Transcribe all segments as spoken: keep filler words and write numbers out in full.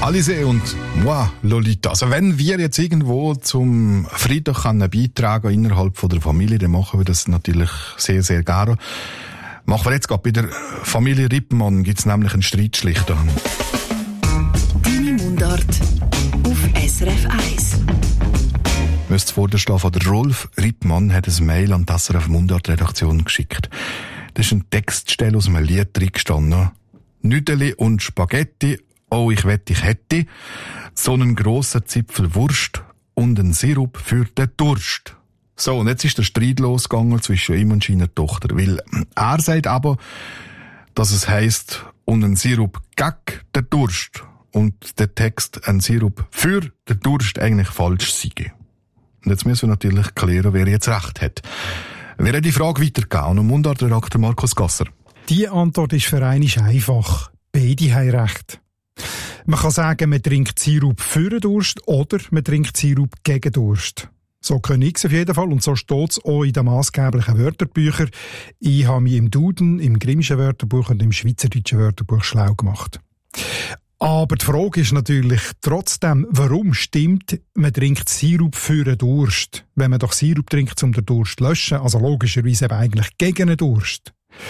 Alizé und moi, Lolita. Also wenn wir jetzt irgendwo zum Freitag können beitragen innerhalb von der Familie, dann machen wir das natürlich sehr, sehr gerne. Machen wir jetzt gerade bei der Familie Rippmann, gibt es nämlich einen Streitschlichter. Deine Mundart auf S R F eins. Müsst vorstellen, von der Rolf Rippmann hat ein Mail an die S R F Mundart-Redaktion geschickt. Das ist ein Textstelle aus einem Lied drin gestanden. Nüdeli und Spaghetti, oh, ich wett, ich hätte so einen grossen Zipfel Wurst und einen Sirup für den Durst. So, und jetzt ist der Streit losgegangen zwischen ihm und seiner Tochter, weil er sagt aber, dass es heisst, und ein Sirup gegen den Durst und der Text, ein Sirup für den Durst, eigentlich falsch sei. Und jetzt müssen wir natürlich klären, wer jetzt recht hat. Wer hat die Frage weitergegeben? Und Mundartredakteur Markus Gasser. Die Antwort ist für einmal einfach. Beide haben recht. Man kann sagen, man trinkt Sirup für den Durst oder man trinkt Sirup gegen Durst. So können ich es auf jeden Fall und so steht es auch in den maßgeblichen Wörterbüchern. Ich habe mich im Duden, im Grimmischen Wörterbuch und im Schweizerdeutschen Wörterbuch schlau gemacht. Aber die Frage ist natürlich trotzdem, warum stimmt, man trinkt Sirup für den Durst, wenn man doch Sirup trinkt, um den Durst zu löschen, also logischerweise eben eigentlich gegen den Durst.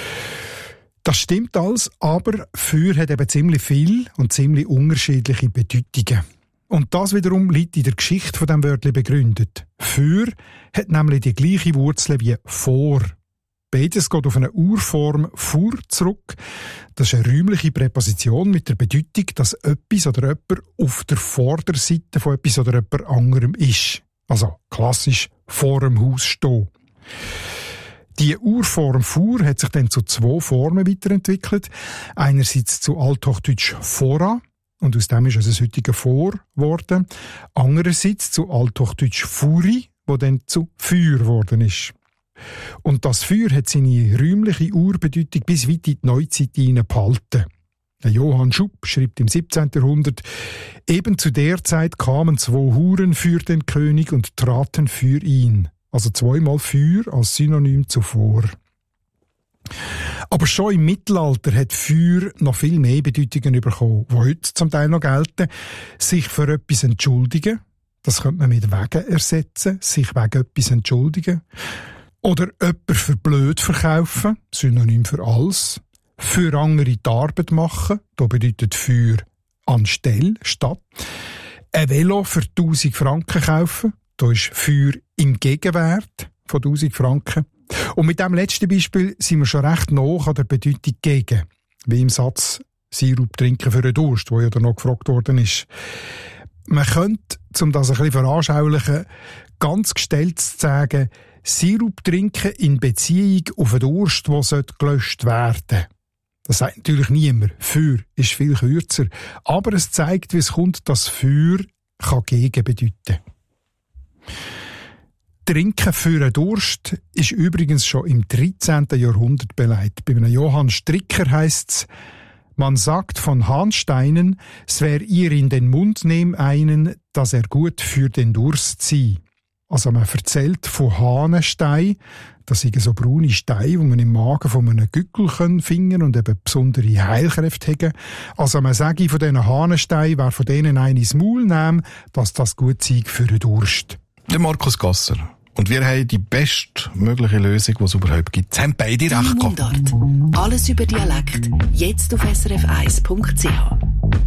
Das stimmt alles, aber für hat eben ziemlich viel und ziemlich unterschiedliche Bedeutungen. Und das wiederum liegt in der Geschichte von diesem Wörtchen begründet. Für hat nämlich die gleiche Wurzel wie vor. Beides geht auf eine Urform «vor» zurück. Das ist eine räumliche Präposition mit der Bedeutung, dass etwas oder jemand auf der Vorderseite von etwas oder jemand anderem ist. Also klassisch vor dem Haus stehen. Die Urform «vor» hat sich dann zu zwei Formen weiterentwickelt. Einerseits zu Althochdeutsch «fora», und aus dem ist es ein heutiger «vor» geworden. Andererseits zu Althochdeutsch «furi», wo dann zu «für» geworden ist. Und das «für» hat seine räumliche Urbedeutung bis weit in die Neuzeit hinein behalten. Johann Schupp schreibt im siebzehnten Jahrhundert, eben zu der Zeit kamen zwei Huren für den König und traten für ihn. Also zweimal «für» als Synonym zuvor. Aber schon im Mittelalter hat «für» noch viel mehr Bedeutungen bekommen, die heute zum Teil noch gelten. Sich für etwas entschuldigen, das könnte man mit «wegen» ersetzen, sich wegen etwas entschuldigen. Oder jemanden für blöd verkaufen, Synonym für «als». Für andere die Arbeit machen, da bedeutet «für» anstelle, statt. Ein Velo für tausend Franken kaufen, da ist «für» im Gegenwert von tausend Franken. Und mit diesem letzten Beispiel sind wir schon recht nah an der Bedeutung «gegen», wie im Satz «Sirup trinken für den Durst», wo ja da noch gefragt worden ist. Man könnte, um das ein bisschen veranschaulichen, ganz gestellt sagen, Sirup trinken in Beziehung auf einen Durst, der gelöscht werden sollte. Das sagt natürlich niemand. «Für» ist viel kürzer. Aber es zeigt, wie es kommt, dass «für» kann «gegen» bedeuten. Trinken für einen Durst ist übrigens schon im dreizehnten Jahrhundert beleidigt. Bei einem Johann Stricker heisst es, man sagt von Hahnsteinen, es wär ihr in den Mund nehm einen, dass er gut für den Durst sei. Also man erzählt von Hahnenstein, das sind so braune Steine, die man im Magen von einem Gückel finden können und eben besondere Heilkräfte haben. Also man sage von diesen Hahnensteinen, wer von denen einen ins Maul nimmt, dass das gut sei für den Durst. Der Markus Gasser. Und wir haben die bestmögliche Lösung, die es überhaupt gibt. Sie haben beide recht gehabt. Mundart. Alles über Dialekt. Jetzt auf S R F eins Punkt C H.